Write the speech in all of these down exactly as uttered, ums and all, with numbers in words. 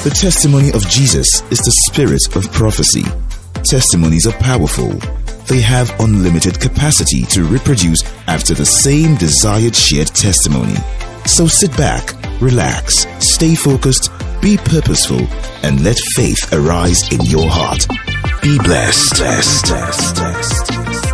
The testimony of Jesus is the spirit of prophecy. Testimonies are powerful. They have unlimited capacity to reproduce after the same desired shared testimony. So sit back, relax, stay focused, be purposeful, and let faith arise in your heart. Be blessed. blessed, blessed, blessed.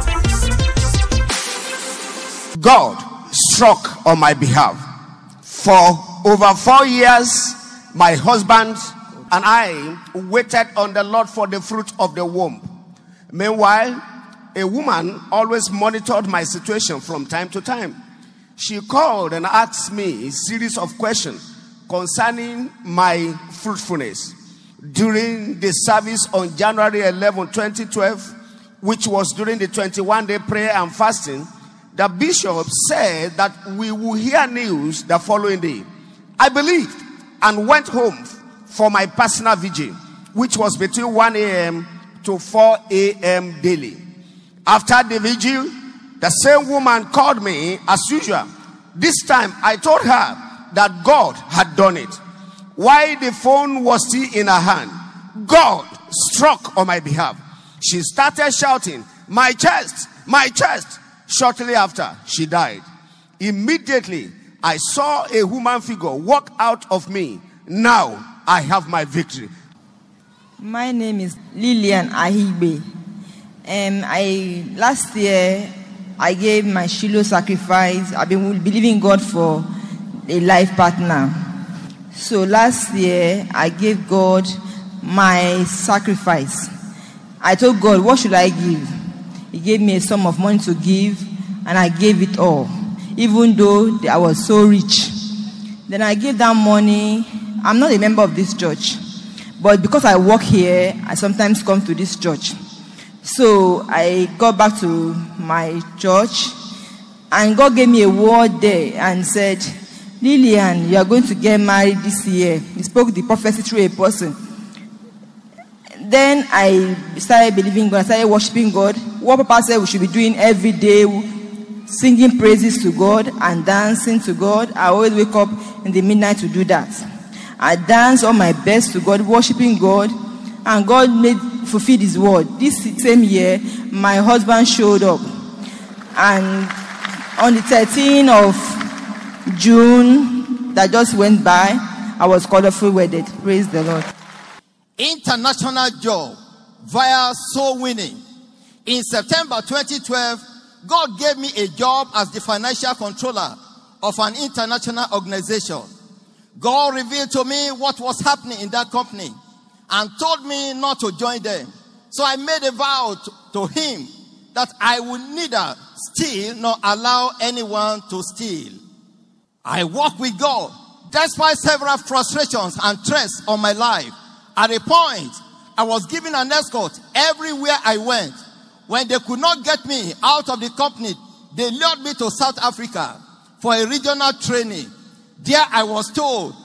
God struck on my behalf. For over four years, my husband and I waited on the Lord for the fruit of the womb. Meanwhile, a woman always monitored my situation from time to time. She called and asked me a series of questions concerning my fruitfulness. During the service on January eleventh, twenty twelve, which was during the twenty-one day prayer and fasting, the bishop said that we will hear news the following day. I believed and went home for my personal vigil, which was between one a.m. to four a.m. daily. After the vigil, the same woman called me as usual. This time I told her that God had done it. While the phone was still in her hand, God struck on my behalf. She started shouting, "My chest, my chest." Shortly after, she died. Immediately, I saw a human figure walk out of me. Now, I have my victory. My name is Lillian Ahibe. Um, I last year I gave my Shiloh sacrifice. I've been believing God for a life partner. So last year I gave God my sacrifice. I told God, what should I give? He gave me a sum of money to give, and I gave it all, even though I was so rich. Then I gave that money. I'm not a member of this church, but because I work here, I sometimes come to this church. So I got back to my church, and God gave me a word there and said, "Lillian, you are going to get married this year." He spoke the prophecy through a person. Then I started believing God. I started worshiping God. What Papa said we should be doing every day, singing praises to God and dancing to God. I always wake up in the midnight to do that. I dance all my best to God, worshiping God, and God made fulfilled His word. This same year, my husband showed up, and on the thirteenth of June that just went by, I was colorfully wedded. Praise the Lord. International job via soul winning. In September twenty twelve, God gave me a job as the financial controller of an international organization. God revealed to me what was happening in that company and told me not to join them. So I made a vow to, to him that I would neither steal nor allow anyone to steal. I walk with God despite several frustrations and threats on my life. At a point, I was given an escort everywhere I went. When they could not get me out of the company, they lured me to South Africa for a regional training. There I was told